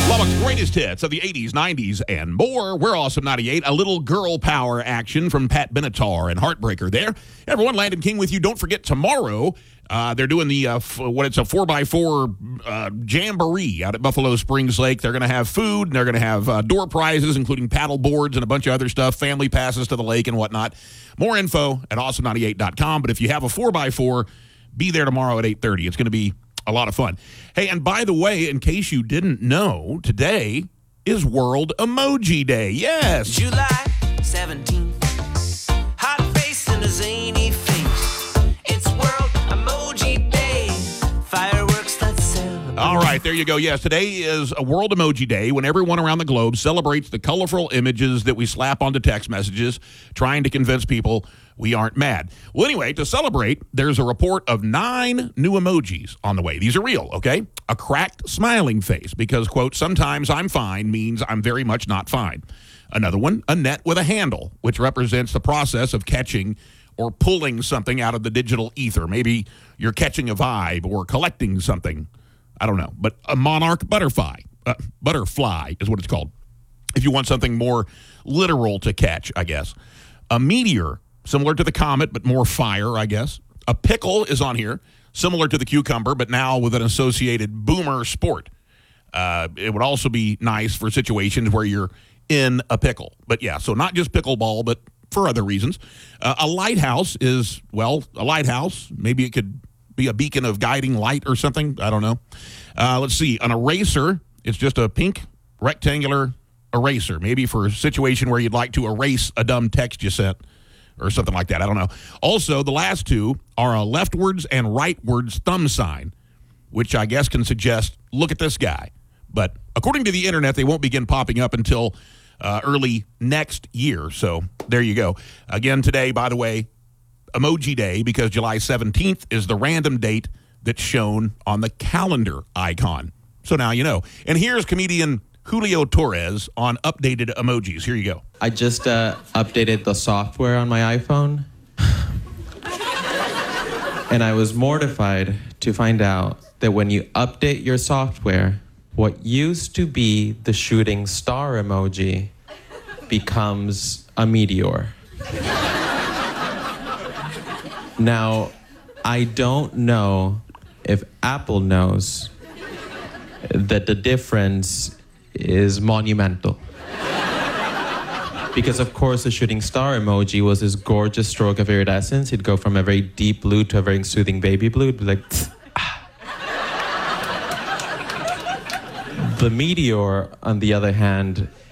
Lubbock's greatest hits of the 80s, 90s, and more. We're Awesome 98. A little girl power action from Pat Benatar and Heartbreaker there. Everyone, Landon King with you. Don't forget, tomorrow, they're doing the, it's a 4x4 jamboree out at Buffalo Springs Lake. They're going to have food, and they're going to have door prizes, including paddle boards and a bunch of other stuff, family passes to the lake and whatnot. More info at awesome98.com. But if you have a 4x4, be there tomorrow at 8:30. It's going to be a lot of fun. Hey, and by the way, in case you didn't know, today is World Emoji Day. Yes. July 17th. Hot face and a zany face. It's World Emoji Day. Fireworks, let's celebrate. All right, there you go. Yes, today is a World Emoji Day when everyone around the globe celebrates the colorful images that we slap onto text messages, trying to convince people we aren't mad. Well, anyway, to celebrate, there's a report of 9 new emojis on the way. These are real, okay? A cracked smiling face because, quote, sometimes I'm fine means I'm very much not fine. Another one, a net with a handle, which represents the process of catching or pulling something out of the digital ether. Maybe you're catching a vibe or collecting something. I don't know. But a monarch butterfly is what it's called. If you want something more literal to catch, I guess. A meteor, similar to the comet, but more fire, I guess. A pickle is on here, similar to the cucumber, but now with an associated boomer sport. It would also be nice for situations where you're in a pickle. But yeah, so not just pickleball, but for other reasons. A lighthouse is, well, a lighthouse. Maybe it could be a beacon of guiding light or something. I don't know. Let's see. An eraser, it's just a pink rectangular eraser, maybe for a situation where you'd like to erase a dumb text you sent or something like that. I don't know. Also, the last two are a leftwards and rightwards thumb sign, which I guess can suggest, look at this guy. But according to the internet, they won't begin popping up until early next year. So there you go. Again, today, by the way, Emoji Day, because July 17th is the random date that's shown on the calendar icon. So now you know. And here's comedian Julio Torres on updated emojis. Here you go. I just updated the software on my iPhone. And I was mortified to find out that when you update your software, what used to be the shooting star emoji becomes a meteor. Now, I don't know if Apple knows that the difference is monumental. Because, of course, the shooting star emoji was this gorgeous stroke of iridescence. It'd go from a very deep blue to a very soothing baby blue. It'd be like, The meteor, on the other hand,